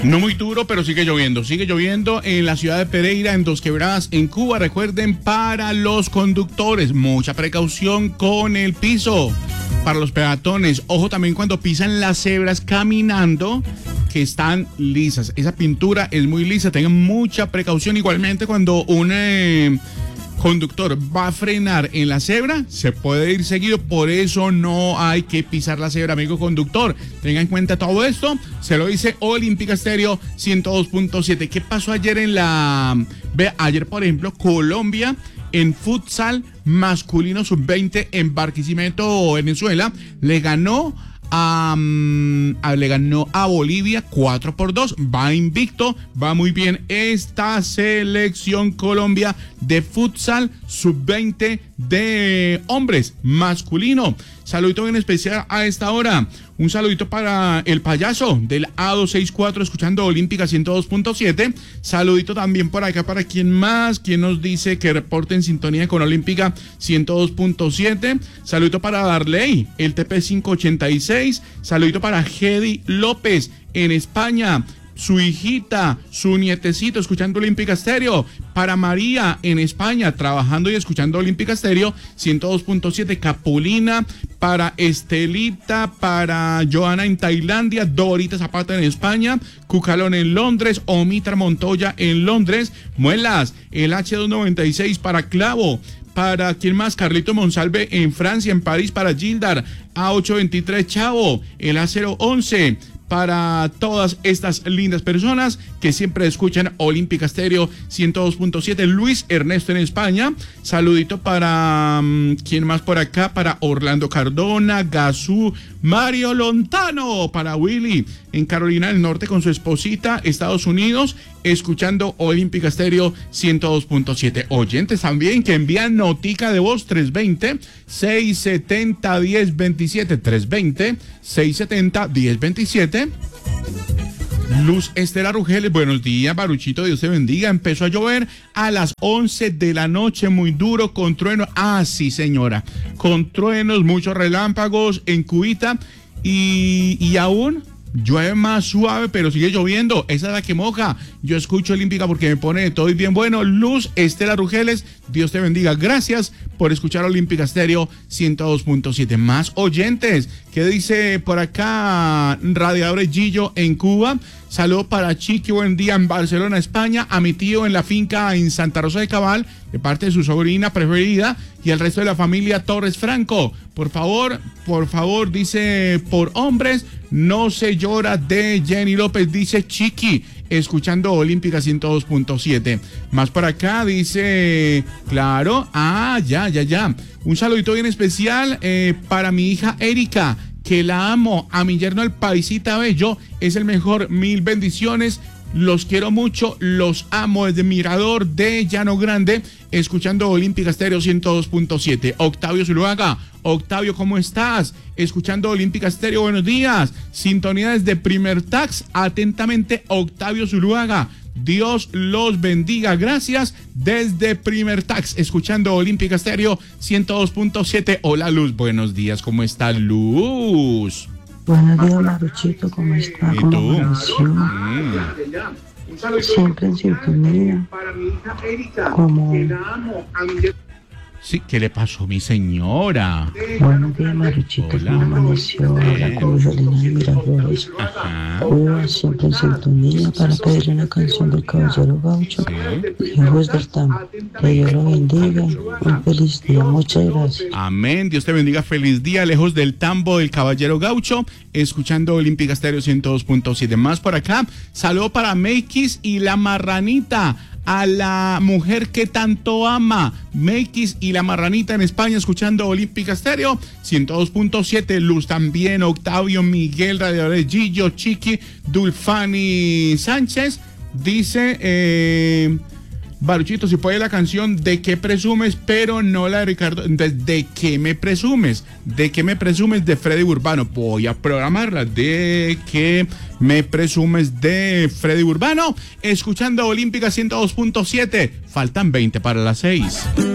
No muy duro, pero sigue lloviendo. Sigue lloviendo en la ciudad de Pereira, en Dos Quebradas, en Cuba. Recuerden, para los conductores, mucha precaución con el piso. Para los peatones, ojo también cuando pisan las cebras caminando, que están lisas. Esa pintura es muy lisa, tengan mucha precaución. Igualmente cuando un conductor va a frenar en la cebra, se puede ir seguido, por eso no hay que pisar la cebra, amigo conductor. Tenga en cuenta todo esto, se lo dice Olímpica Estéreo 102.7. ¿Qué pasó ayer ayer, por ejemplo, Colombia en futsal masculino sub-20 en Barquisimeto, Venezuela, le ganó a Bolivia 4-2, va invicto, va muy bien esta selección Colombia de futsal sub-20 de hombres masculino. Saludito en especial a esta hora, un saludito para el payaso del A264 escuchando Olímpica 102.7, saludito también por acá para quien nos dice que reporte en sintonía con Olímpica 102.7, saludito para Darley, el TP586, saludito para Hedy López en España, su hijita, su nietecito escuchando Olímpica Estéreo, para María en España trabajando y escuchando Olímpica Estéreo 102.7, Capulina, para Estelita, para Joana en Tailandia, Dorita Zapata en España, Cucalón en Londres, Omitra Montoya en Londres, Muelas, el H296 para Clavo, para quien más, Carlito Monsalve en Francia, en París, para Gildar, A823 Chavo, el A011, para todas estas lindas personas que siempre escuchan Olímpica Estéreo 102.7, Luis Ernesto en España, saludito para ¿quién más por acá? Para Orlando Cardona, Gazú, Mario Lontano, para Willy en Carolina del Norte con su esposita, Estados Unidos, escuchando Olímpica Estéreo 102.7. Oyentes también que envían notica de voz 320-670-1027, 320-670-1027. Luz Estela Rugeles, buenos días, Baruchito, Dios te bendiga. Empezó a llover a las 11 de la noche, muy duro, con truenos. Ah, sí, señora, con truenos, muchos relámpagos en Cubita y aún llueve más suave, pero sigue lloviendo. Esa es la que moja. Yo escucho Olímpica porque me pone todo y bien bueno. Luz Estela Rugeles, Dios te bendiga. Gracias por escuchar Olímpica Estéreo 102.7. Más oyentes. ¿Qué dice por acá? Radiadores Gillo en Cuba. Saludos para Chiqui, buen día en Barcelona, España. A mi tío en la finca en Santa Rosa de Cabal, de parte de su sobrina preferida, y el resto de la familia Torres Franco. Por favor, dice, por hombres no se llora, de Jenny López, dice Chiqui, escuchando Olímpica 102.7. Más por acá dice, claro, ya. Un saludito bien especial para mi hija Erika, que la amo, a mi yerno el paisita bello, es el mejor, mil bendiciones, los quiero mucho, los amo desde Mirador de Llano Grande, escuchando Olímpica Estéreo 102.7. Octavio Zuluaga, Octavio, ¿cómo estás? Escuchando Olímpica Estéreo, buenos días, sintonía desde Primer Tax, atentamente Octavio Zuluaga. Dios los bendiga, gracias desde Primer Tax, escuchando Olímpica Estéreo 102.7. Hola Luz, buenos días, ¿cómo está Luz? Buenos días, Maruchito, ¿cómo está? ¿Cómo amaneció? Siempre en sintonía. Como... Sí, ¿qué le pasó, mi señora? Buenos días, Maruchito, ¿cómo amaneció? La Corolina de Miraflores. Cuba, siempre en sintonía, para pedirle una canción del Caballero Gaucho, Lejos del Tambo. Que Dios lo bendiga, un feliz día, muchas gracias. Amén, Dios te bendiga, feliz día, Lejos del Tambo del Caballero Gaucho, escuchando Olímpica Estéreo 102.7. Más por acá, saludo para Meikis y la Marranita, a la mujer que tanto ama, Meikis y la Marranita en España, escuchando Olímpica Estéreo 102.7. Luz también, Octavio, Miguel, Radiadores Gillo, Chiqui, Dulfani Sánchez, dice Baruchito, si puede la canción ¿De qué presumes? Pero no la de Ricardo. ¿De qué me presumes? ¿De qué me presumes? De Freddy Urbano. Voy a programarla. ¿De qué me presumes? De Freddy Urbano. Escuchando Olímpica 102.7. Faltan 20 para las 6.